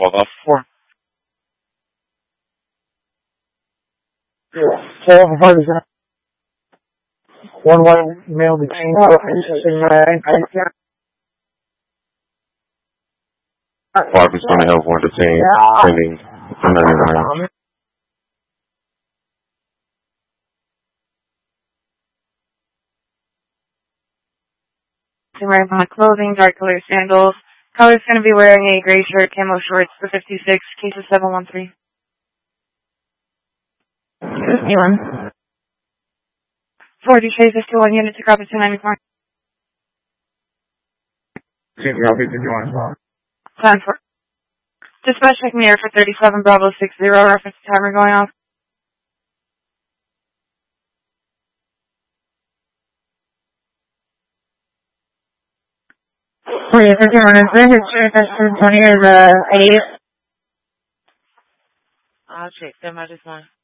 12 off 4. 4 off 5 is that. 1 white male detained. 5 is going to have 1 detained pending another round. Wearing black clothing, dark color sandals. Color's going to be wearing a gray shirt, camo shorts for 56, case of 713. 51. 40 chase 51 units to copy 294. Copy 51. Plan for. Dispatch check me air for 37 Bravo 60, reference timer going off. Please, 51 is this is 20 is 8. I'll check them. I just want